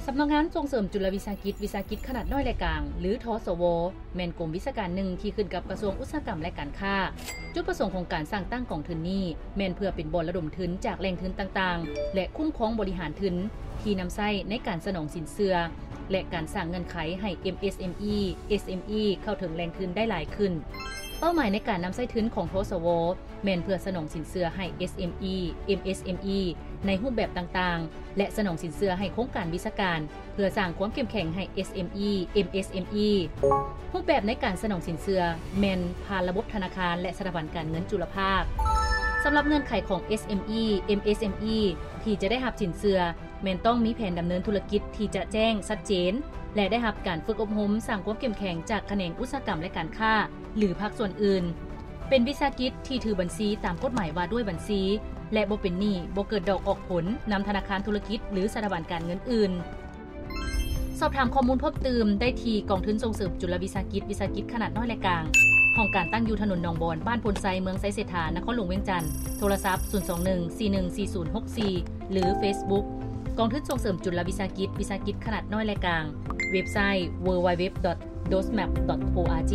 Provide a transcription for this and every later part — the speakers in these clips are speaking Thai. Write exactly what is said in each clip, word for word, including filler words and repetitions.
ำนักงานส่งเสริมจุลวิสาหกิจวิสาหกิจขนาดน้อยและกลางหรือทสวแม่นกรมวิชาการหนึ่งที่ขึ้นกับกระทรวงอุตสาหกรรมและการค้าจุดประสงค์ของการสร้างตั้งกองทุนนี้แม่นเพื่อเป็นบ่อนระดมทุนจากแหล่งทุนต่างๆและคุ้มครองบริหารทุนที่นำใช้ในการสนองสินเชื่อและการสร้างเงื่อนไขให้ เอ็ม เอส เอ็ม อี เอส เอ็ม อี เข้าถึงแหล่งทุนได้หลายขึ้นเป้าหมายในการนำใช้ทุนของทสวแม่นเพื่อสนองสินเชื่อให้ เอส เอ็ม อี เอ็ม เอส เอ็ม อี ในรูปแบบต่างๆและสนองสินเชื่อให้โครงการวิชาการเพื่อสร้างความเข้มแข็งให้ เอส เอ็ม อี เอ็ม เอส เอ็ม อี รูปแบบในการสนองสินเชื่อแม่นผ่านระบบธนาคารและสถาบันการเงินจุลภาคสำหรับเงื่อนไขของ เอส เอ็ม อี เอ็ม เอส เอ็ม อี ที่จะได้รับสินเชื่อแม่นต้องมีแผนดำเนินธุรกิจที่จะแจ้งชัดเจนและได้รับการฝึกอบรมสร้างความเข้มแข็งจากแขนงอุตสาหกรรมและการค้าหรือภาคส่วนอื่นเป็นวิสาหกิจที่ถือบัญชีตามกฎหมายว่าด้วยบัญชีและบ่เป็นหนี้บ่เกิดดอกออกผลนำธนาคารธุรกิจหรือสถาบันการเงินอื่นสอบถามข้อมูลเพิ่มเติมได้ที่กองทุนส่งเสริมจุลวิสาหกิจวิสาหกิจขนาดน้อยและกลางห้องการตั้งอยู่ถนนหนองบอนบ้านพลไซเมืองไซเศรษฐานครหลวงเวียงจันทน์โทรศัพท์ศูนย์ สอง หนึ่ง สี่ หนึ่ง สี่ ศูนย์ หก สี่ หรือ Facebook กองทุนส่งเสริมจุลวิสาหกิจวิสาหกิจขนาดน้อยและกลางเว็บไซต์ ดับเบิลยู ดับเบิลยู ดับเบิลยู ดอท โดสแมป ดอท โอ อาร์ จี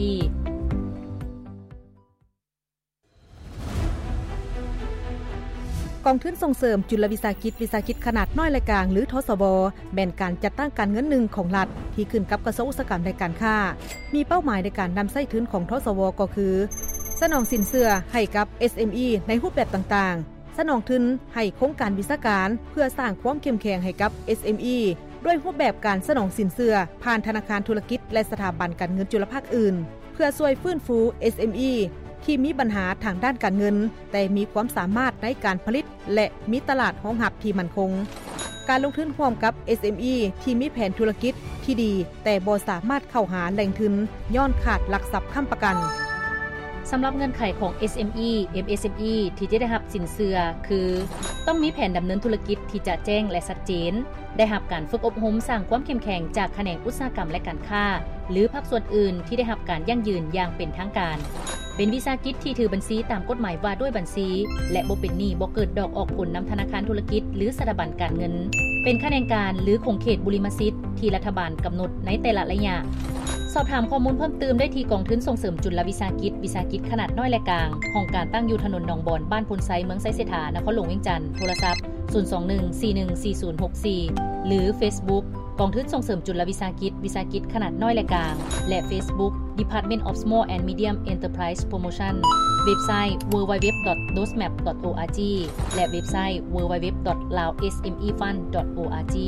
กองทุนส่งเสริมจุลวิสาหกิจวิสาหกิจขนาดน้อยและกลางหรือทสวแบ่นการจัดตั้งการเงินหนึ่งของรัฐที่ขึ้นกับกระทรวงอุตสาหกรรมและการค้ามีเป้าหมายในการนำใช้ทุนของทสวก็คือสนองสินเชื่อให้กับ เอส เอ็ม อี ในรูปแบบต่างๆสนองทุนให้โครงการวิชาการเพื่อสร้างความเข้มแข็งให้กับ เอส เอ็ม อี ด้วยรูปแบบการสนองสินเชื่อผ่านธนาคารธุรกิจและสถาบันการเงินจุลภาคอื่นเพื่อช่วยฟื้นฟู เอส เอ็ม อีที่มีปัญหาทางด้านการเงินแต่มีความสามารถในการผลิตและมีตลาดรองรับที่มั่นคงการลงทุนร่วมกับ เอส เอ็ม อี ที่มีแผนธุรกิจที่ดีแต่บ่สามารถเข้าหาแหล่งทุนย้อนขาดหลักทรัพย์ค้ำประกันสำหรับเงื่อนไขของ เอส เอ็ม อี เอ็ม เอส เอ็ม อี ที่จะได้รับสินเชื่อคือต้องมีแผนดำเนินธุรกิจที่จะแจ้งและชัดเจนได้รับการฝึกอบรมสร้างความเข้มแข็งจากแขนงอุตสาหกรรมและการค้าหรือภาคส่วนอื่นที่ได้รับการยั่งยืนอย่างเป็นทางการเป็นวิสาหกิจที่ถือบัญชีตามกฎหมายว่าด้วยบัญชีและบ่เป็นหนี้บ่เกิดดอกออกผลนำธนาคารธุรกิจหรือสถาบันการเงินเป็นแขนงการหรือคงเขตบุริมสิทธิ์ที่รัฐบาลกำหนดในแต่ละระยะสอบถามข้อมูลเพิ่มเติมได้ที่กองทุนส่งเสริมจุลวิสาหกิจวิสาหกิจขนาดน้อยและกลางห้องการตั้งอยู่ถนนหนองบอนบ้านพลไซเมืองไซเศรษฐานครหลวงเวียงจันทน์โทรศัพท์ศูนย์ สอง หนึ่ง สี่ หนึ่ง สี่ ศูนย์ หก สี่หรือ Facebook กองทุนส่งเสริมจุลวิสาหกิจวิสาหกิจขนาดน้อยและกลางและ Facebook Department of Small and Medium Enterprise Promotion เว็บไซต์ ดับเบิลยู ดับเบิลยู ดับเบิลยู ดอท โดสแมป ดอท โอ อาร์ จี และเว็บไซต์ ดับเบิลยู ดับเบิลยู ดับเบิลยู ดอท ลาว เอส เอ็ม อี ฟันด์ ดอท โอ อาร์ จี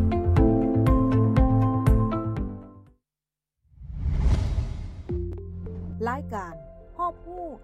รายการฮอบฮู้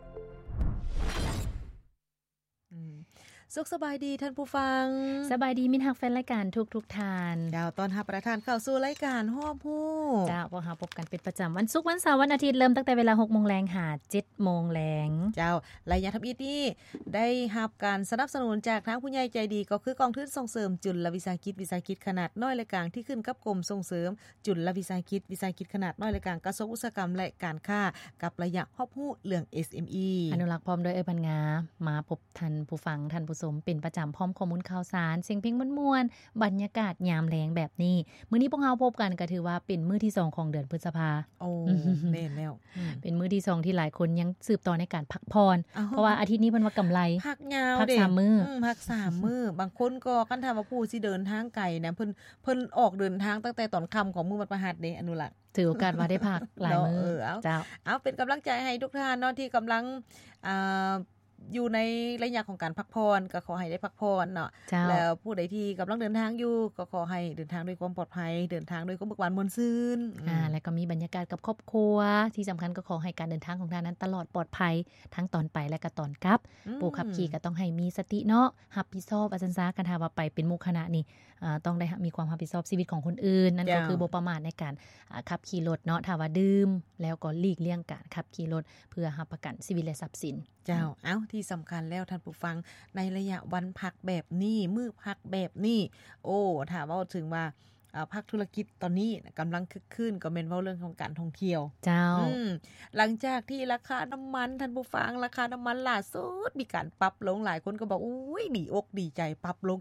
สุขสบายดีท่านผู้ฟังสบายดีมิตรฮักแฟนรายการทุกๆท่านเจ้าตอนรับประทานเข้าสู่รายการฮอบฮู้เจ้าพวกเราพบกันเป็นประจำวันศุกร์วันเสาร์วันอาทิตย์เริ่มตั้งแต่เวลา หกโมง นหา เจ็ดโมง นเจ้าระยะทับอิดนี้ได้รับการสนับสนุนจากทางผู้ใหญ่ใจดีก็คือกองทุนส่งเสริมจุลวิสาหกิจวิสาหกิจขนาดน้อยและกลางที่ขึ้นกับกรมส่งเสริมจุลวิสาหกิจวิสาหกิจขนาดน้อยและกลางกระทรวงอุตสาหกรรมและการค้ากับระยะฮอบฮู้เรื่อง เอส เอ็ม อีอนุรักษ์พร้อมโดยเอ้ยปัญญามาพบท่านผู้ฟังท่านผู้ชมเป็นประจำพร้อมข้อมูลข่าวสารเสียงเพลงม่วนๆบรรยากาศยามแลงแบบนี้มื้อนี้พวกเราพบกันก็ถือว่าเป็นมื้อที่สองของเดือนพฤษภาโอ้แม่นแล้วเป็นมื้อที่สองที่หลายคนยังสืบต่อในการพักผ่อนเพราะว่าอาทิตย์นี้เพิ่นว่ากำไรพักยาวพักสามมื้อพักสามมื้อบางคนก็คันถามว่าผู้สิเดินทางไกลนะเพิ่นเพิ่นออกเดินทางตั้งแต่ตอนค่ำของมื้อวันพฤหัสเด้อนุรักษ์ถือโอกาสว่าได้พักหลายมื้อเจ้าเอาเป็นกำลังใจให้ทุกท่านเนาะที่กำลังอ่าอยู่ในระยะของการพักผ่อนก็ขอให้ได้พักผ่อนเนาะแล้วผู้ใดที่กำลังเดินทางอยู่ก็ขอให้เดินทางด้วยความปลอดภัยเดินทางด้วยความเบิกบานม่วนซื่นอ่าแล้วก็มีบรรยากาศกับครอบครัวที่สำคัญก็ขอให้การเดินทางของท่านนั้นตลอดปลอดภัยทั้งตอนไปและก็ตอนกลับผู้ขับขี่ก็ต้องให้มีสติเนาะรับผิดชอบอาจารย์ซากันถ้าว่าไปเป็นหมู่คณะนี่อ่าต้องได้มีความรับผิดชอบชีวิตของคนอื่นนั่นก็คือบ่ประมาทในการขับขี่รถเนาะถ้าว่าดื่มแล้วก็หลีกเลี่ยงการขับขี่รถเพื่อรับประกันชีวิตและทรัพย์สินเจ้าเอ้าที่สำคัญแล้วท่านผู้ฟังในระยะวันพักแบบนี้มื้อพักแบบนี้โอ้ถ้าเว้าถึงว่าภาคธุรกิจตอนนี้กำลังคึกคืนก็แม่นเว้าเรื่องของการท่องเที่ยวเจ้าหลังจากที่ราคาน้ำมันท่านผู้ฟังราคาน้ำมันล่าสุดมีการปรับลงหลายคนก็บอกอุ้ยดีอกดีใจปรับลงกัน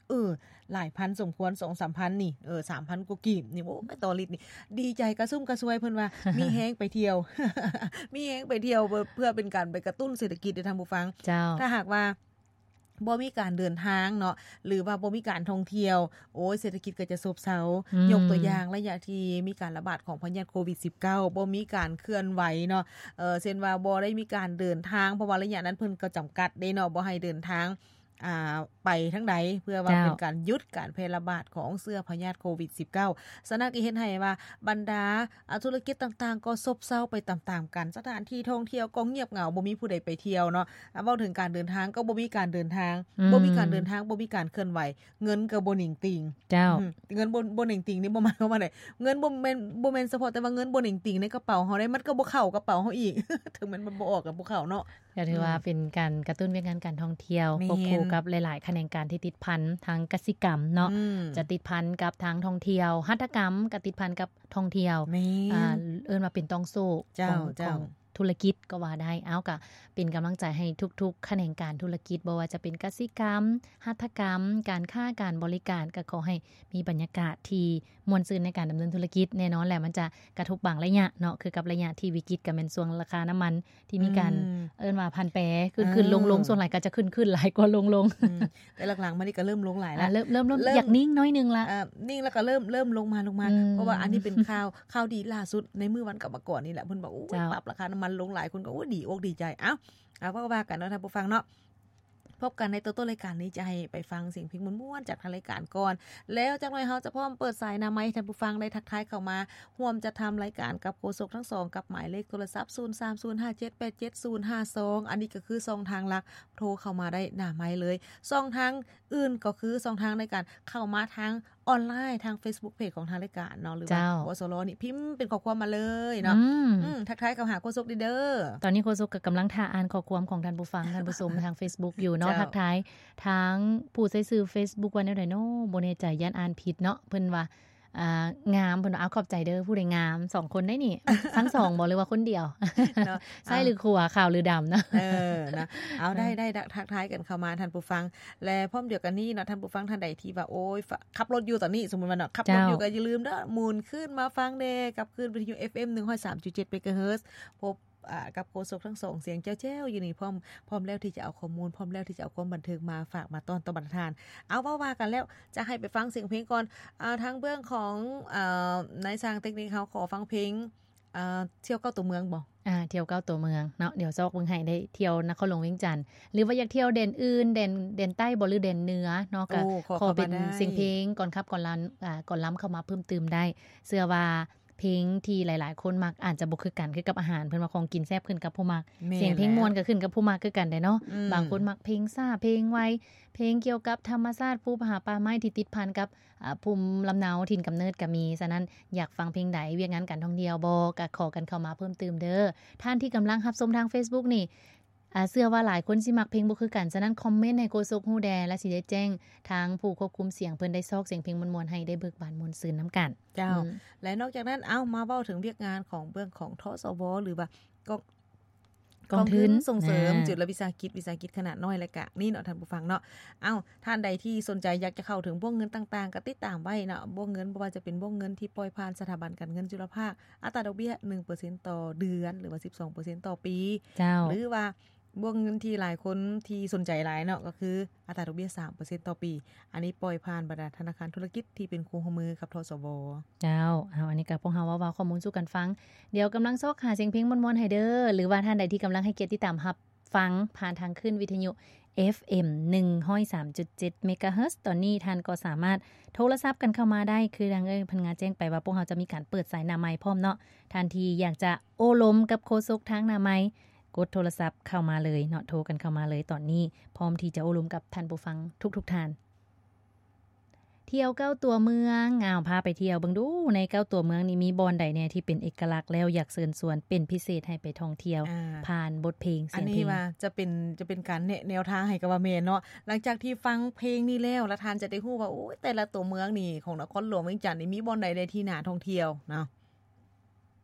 เออหลายพันสมควร สองถึงสามพัน นี่เออ สามพัน กว่ากีบนี่โอ้ยต่อลิตรนี่ดีใจกระซุ่มกระซวยเพิ่นว่า มีแฮงไปเที่ยว มีแฮงไปเที่ยวเพื่อเป็นการไปกระตุ้นเศรษฐกิจให้ท่านผู้ฟังถ้าหากว่าบ่มีการเดินทางเนาะหรือว่าบ่มีการท่องเที่ยวโอ้ยเศรษฐกิจก็จะซบเซายกตัวอย่างระยะที่มีการระบาดของพยาธิโควิด สิบเก้า บ่มีการเคลื่อนไหวเนาะเอ่อเช่นว่าบ่ได้มีการเดินทางเพราะว่าระยะนั้นเพิ่นก็จำกัดเด้เนาะบ่ให้เดินทางอ่าไปทั้งใดเพื่อว่าเป็นการหยุดการแพร่ระบาดของเชื้อพยาธิโควิด สิบเก้า สนั่นก็เฮ็ดให้ว่าบรรดาธุรกิจต่างๆก็ซบเซาไปตามๆกันสถานที่ท่องเที่ยวก็เงียบเหงาบ่มีผู้ใดไปเที่ยวเนาะเว้าถึงการเดินทางก็บ่มีการเดินทางบ่มีการเดินทางบ่มีการเคลื่อนไหวเงินก็บ่หนิ่งติ่งเจ้าเงินบ่บ่หนิ่งติ่งนี่บ่หมายความว่าไดเงินบ่แม่นบ่แม่นเฉพาะแต่ว่าเงินบ่หนิ่งติ่งในกระเป๋าเฮาได้มันก็บ่เข้ากระเป๋าเฮาอีก ถึงมันบ่ออกก็บ่เข้าเนาะก็ถือว่าเป็นการกระตุ้นเรื่องงานการท่องเที่ยวควบคู่กับหลายๆแขนงการที่ติดพันทางกสิกรรมเนาะจะติดพันกับทางท่องเที่ยวหัตถกรรมก็ติดพันกับท่องเที่ยวอ่าเอิ้นว่าเป็นต้องโซ่ของธุรกิจก็ว่าได้เอาก็เป็นกำลังใจให้ทุกๆแขนงการธุรกิจบ่ว่าจะเป็นกสิกรรมหัตถกรรมการค้าการบริการก็ขอให้มีบรรยากาศที่ม่วนซื่นในการดำเนินธุรกิจแน่นอนแหละมันจะกระทบบางระยะเนาะคือกับระยะที่วิกฤตก็แม่นช่วงราคาน้ำมันที่มีการเอิ้นว่าพันแปรขึ้นๆลงๆส่วนหลายก็จะขึ้นๆหลายกว่าลงๆแต่หลังๆมานี่ก็เริ่มลงหลายแล้วเริ่มเริ่มอยากนิ่งน้อยนึงละเอ่อนิ่งแล้วก็เริ่มเริ่มลงมาลงมาเพราะว่าอันนี้เป็นข่าวข่าวดีล่าสุดในมื้อวันกลับมาก่อนนี่แหละเพิ่นบอกโอ้ยปรับราคาน้ำมันลงหลายคนก็โอ้ดีอกดีใจเอ้าเอาว่าว่ากันเนาะท่านผู้ฟังเนาะพบกันในต้นๆรายการนี้จะให้ไปฟังเสียงเพลงม่วนๆจากทางรายการก่อนแล้วจักหน่อยเฮาจะพร้อมเปิดสายหน้าไมค์ท่านผู้ฟังได้ทักทายเข้ามาร่วมจะทำรายการกับโฆษกทั้งสองกับหมายเลขโทรศัพท์ศูนย์ สาม ศูนย์ ห้า เจ็ด แปด เจ็ด ศูนย์ ห้า สองอันนี้ก็คือช่องทางหลักโทรเข้ามาได้หน้าไมค์เลยช่องทางอื่นก็คือช่องทางในการเข้ามาทางออนไลน์ทาง Facebook Page ของทางรายการเนาะหรือว่าโฆษกนี่พิมพ์เป็นข้อความมาเลยเนาะอืมทักทายกับหาโฆษกเด้อตอนนี้โฆษกก็กำลังท่าอ่านข้อความของท่านผู้ฟังท่านผู้ชมทาง Facebook อยู่เนาะทักทายทางผู้ใช้ชื่อ Facebook ว่าแนวใดเนาะบ่แน่ใจย่านอ่านผิดเนาะเพิ่นว่าอ่างามเพิ่นเอาขอบใจเด้อผู้ใดงามสองคนได้นี่ทั้งสองบ่หรือว่าคนเดียวเนาะใช่หรือขัวขาวหรือดำเนาะเออนะเอาได้ๆทักทายกันเข้ามาท่านผู้ฟังและพร้อมเดียวกันนี้เนาะท่านผู้ฟังท่านใดที่ว่าโอ๊ยขับรถอยู่ตอนนี้สมมุติว่าเนาะขับรถอยู่ก็อย่าลืมเด้อหมุนขึ้นมาฟังเด้กับคลื่นวิทยุ เอฟ เอ็ม หนึ่งร้อยสามจุดเจ็ด เมกะเฮิรตซ์พบอ่ากับโฆษกทั้งสองเสียงแจ้วๆอยู่นี่พร้อมพร้อมแล้วที่จะเอาข้อมูลพร้อมแล้วที่จะเอาความบันเทิงมาฝากมาต้อนตบรรทานเอาว่าว่ากันแล้วจะให้ไปฟังเสียงเพลงก่อนอ่าทางเบื้องของอ่านายสร้างเทคนิคเขาขอฟังเพลงอ่าเที่ยวเก้าตัวเมืองบ่อ่าเที่ยวเก้าตัวเมืองเนาะเดี๋ยวซอกเบิ่งให้ได้เที่ยวนครหลวงเวียงจันทน์หรือว่าอยากเที่ยวเด่นอื่นเด่นเด่นใต้บ่หรือเด่นเหนือเนาะก็ขอเป็นเสียงเพลงก่อนครับก่อนล้ำอ่าก่อนล้ำเข้ามาเพิ่มเติมได้เชื่อว่าเพลงที่หลายๆคนมักอาจจะบ่คือกันคือกับอาหารเพิ่นว่าของกินแซ่บขึ้นกับผู้มักเสียงเพลงม่วนก็ขึ้นกับผู้มักคือกันได้เนาะบางคนมักเพลงซ่าเพลงไวเพลงเกี่ยวกับธรรมชาติภูผาป่าไม้ที่ติดพันกับอ่าภูมิลำเนาถิ่นกำเนิดก็มีฉะนั้นอยากฟังเพลงใดเวียกงานการท่องเที่ยวบ่ก็ขอกันเข้ามาเพิ่มเติมเด้อท่านที่กำลังรับชมทาง Facebook นี่อ่าเชื่อว่าหลายคนสิมักเพลงบ่คือกันฉะนั้นคอมเมนต์ให้โฆษกฮู้แดและสิได้แจ้งทางผู้ควบคุมเสียงเพิ่นได้ซอกเสียงเพลงม่วนๆให้ได้เบิกบานม่วนซื่นนำกันเจ้าและนอกจากนั้นเอ้ามาเว้าถึงเวียกงานของเบื้องของทสวหรือว่ากองกองทุนส่งเสริมจุลวิสาหกิจวิสาหกิจขนาดน้อยและกะนี่เนาะท่านผู้ฟังเนาะเอ้าท่านใดที่สนใจอยากจะเข้าถึงพวกเงินต่างๆก็ติดตามไว้เนาะพวกเงินบ่ว่าจะเป็นพวกเงินที่ปล่อยผ่านสถาบันการเงินจุลภาคอัตราดอกเบี้ย หนึ่งเปอร์เซ็นต์ ต่อเดือนหรือว่า สิบสองเปอร์เซ็นต์ ต่อปีหรือว่าบวกเงินที่หลายคนที่สนใจหลายเนาะก็คืออัตราดอกเบี้ย สามเปอร์เซ็นต์ ต่อปีอันนี้ปล่อยผ่านบรรดาธนาคารธุรกิจที่เป็นคู่มือกับทสวเจ้าเอาอันนี้ก็พวกเฮาเว้าๆข้อมูลสู่กันฟังเดี๋ยวกำลังซอกหาเสียงเพลงม่วนๆให้เด้อหรือว่าท่านใดที่กำลังให้เกียรติติดตามรับฟังผ่านทางขึ้นวิทยุ เอฟ เอ็ม หนึ่งร้อยสามจุดเจ็ด เมกะเฮิรตซ์ตอนนี้ท่านก็สามารถโทรศัพท์กันเข้ามาได้คือดังเอ้ยพนักงานแจ้งไปว่าพวกเฮาจะมีการเปิดสายหน้าไมค์พร้อมเนาะท่านที่อยากจะโอ้ลมกับโฆษกทางหน้าไมค์กดโทรศัพท์เข้ามาเลยเนาะโทรกันเข้ามาเลยตอนนี้พร้อมที่จะโอ้ลมกับท่านผู้ฟังทุกๆท่านเที่ยวเก้าตัวเมืองอ้าวพาไปเที่ยวเบิ่งดูในเก้าตัวเมืองนี่มีบอนใดแน่ที่เป็นเอกลักษณ์แล้วอยากเชิญชวนเป็นพิเศษให้ไปท่องเที่ยวผ่านบทเพลงเสียงเพลงอันนี้ว่าจะเป็นจะเป็นการแนวทางให้กับว่าแม่เนาะหลังจากที่ฟังเพลงนี้แล้วละท่านจะได้ฮู้ว่าโอ้ยแต่ละตัวเมืองนี่ของนครหลวงเวียงจันทน์นี่มีบอนใดได้ที่น่าท่องเที่ยวเนาะ